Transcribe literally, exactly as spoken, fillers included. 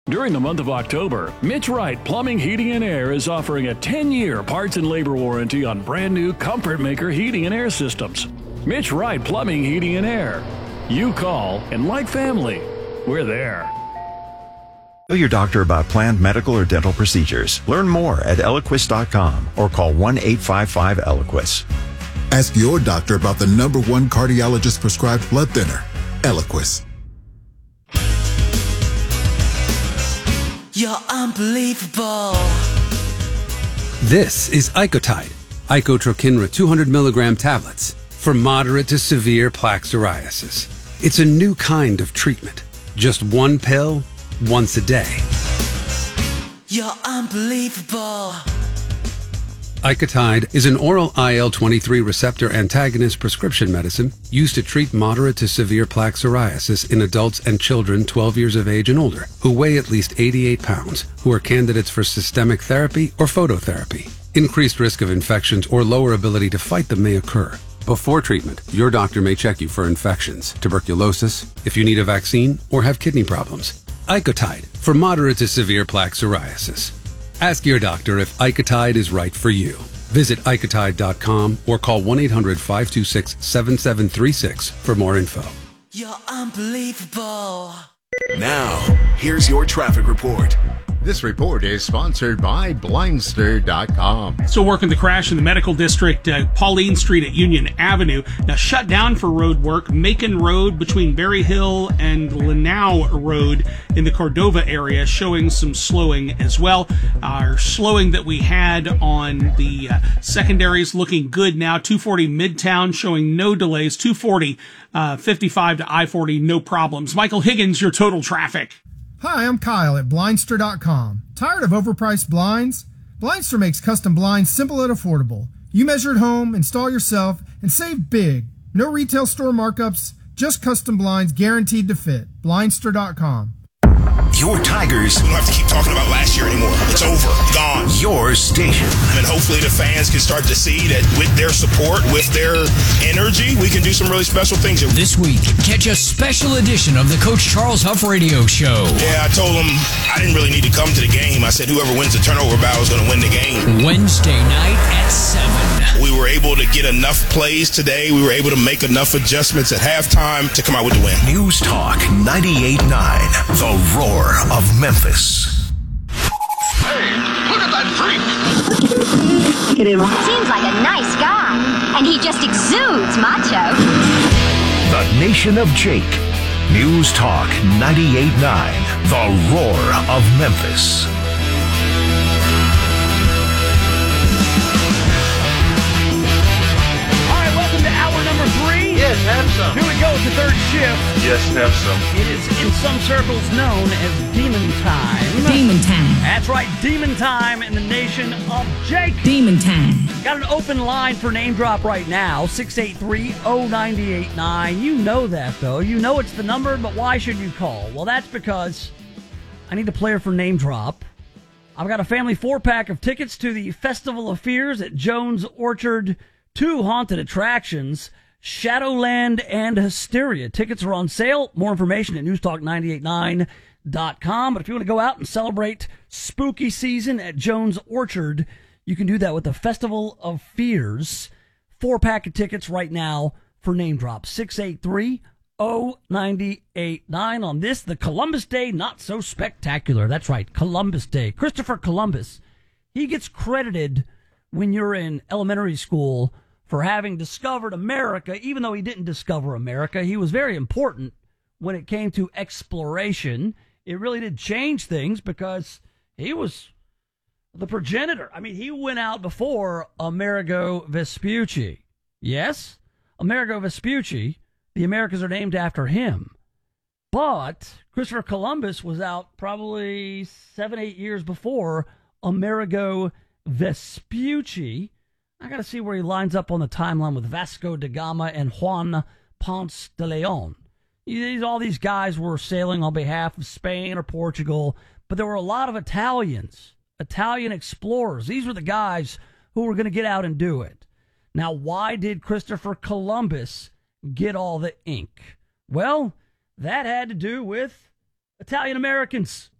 During the month of October, Mitch Wright Plumbing, Heating, and Air is offering a ten-year parts and labor warranty on brand new Comfort Maker heating and air systems. Mitch Wright Plumbing, Heating, and Air. You call, and like family, we're there. Tell your doctor about planned medical or dental procedures. Learn more at Eliquis dot com or call one eight five five Eliquis. Ask your doctor about the number one cardiologist prescribed blood thinner, Eliquis. You're unbelievable. This is Icotide, Icotrokinra two hundred milligram tablets for moderate to severe plaque psoriasis. It's a new kind of treatment. Just one pill, once a day. You're unbelievable. Icotide is an oral I L twenty-three receptor antagonist prescription medicine used to treat moderate to severe plaque psoriasis in adults and children twelve years of age and older who weigh at least eighty-eight pounds, who are candidates for systemic therapy or phototherapy. Increased risk of infections or lower ability to fight them may occur. Before treatment, your doctor may check you for infections, tuberculosis, if you need a vaccine, or have kidney problems. Icotide for moderate to severe plaque psoriasis. Ask your doctor if Icotide is right for you. Visit Icotide dot com or call one eight hundred five two six seven seven three six for more info. You're unbelievable. Now, here's your traffic report. This report is sponsored by Blindster dot com. Still working the crash in the medical district, uh, Pauline Street at Union Avenue. Now shut down for road work. Macon Road between Berry Hill and Lanao Road in the Cordova area showing some slowing as well. Our slowing that we had on the uh, secondaries looking good now. two forty Midtown showing no delays. two forty uh, fifty-five to I forty, no problems. Michael Higgins, your total traffic. Hi, I'm Kyle at Blindster dot com. Tired of overpriced blinds? Blindster makes custom blinds simple and affordable. You measure at home, install yourself, and save big. No retail store markups, just custom blinds guaranteed to fit. Blindster dot com. Your Tigers. We don't have to keep talking about last year anymore. It's over. Gone. Your station. And hopefully the fans can start to see that with their support, with their energy, we can do some really special things. This week, catch a special edition of the Coach Charles Huff Radio Show. Yeah, I told him I didn't really need to come to the game. I said whoever wins the turnover battle is going to win the game. Wednesday night at seven. We were able to get enough plays today. We were able to make enough adjustments at halftime to come out with the win. News Talk ninety-eight point nine, The Roar of Memphis. Hey, look at that freak! Look at him. Seems like a nice guy, and he just exudes macho. The Nation of Jake. News Talk ninety-eight point nine, The Roar of Memphis. Number three? Yes, have some. Here we go with the third shift. Yes, have some. It is in some circles known as Demon Time. Demon Time. That's right, Demon Time in the Nation of Jake. Demon Time. Got an open line for name drop right now, six eight three, zero nine eight nine. You know that, though. You know it's the number, but why should you call? Well, that's because I need a player for name drop. I've got a family four-pack of tickets to the Festival of Fears at Jones Orchard. Two haunted attractions, Shadowland and Hysteria. Tickets are on sale. More information at news talk nine eight nine dot com. But if you want to go out and celebrate spooky season at Jones Orchard, you can do that with the Festival of Fears. Four pack of tickets right now for name drop. six eight three, zero nine eight nine. On this, the Columbus Day Not So Spectacular. That's right, Columbus Day. Christopher Columbus. He gets credited when you're in elementary school for having discovered America. Even though he didn't discover America, he was very important when it came to exploration. It really did change things because he was the progenitor. I mean, he went out before Amerigo Vespucci. Yes, Amerigo Vespucci, the Americas are named after him. But Christopher Columbus was out probably seven, eight years before Amerigo Vespucci. I got to see where he lines up on the timeline with Vasco da Gama and Juan Ponce de Leon. These, all these guys were sailing on behalf of Spain or Portugal, but there were a lot of Italians, Italian explorers. These were the guys who were going to get out and do it. Now, why did Christopher Columbus get all the ink? Well, that had to do with Italian Americans.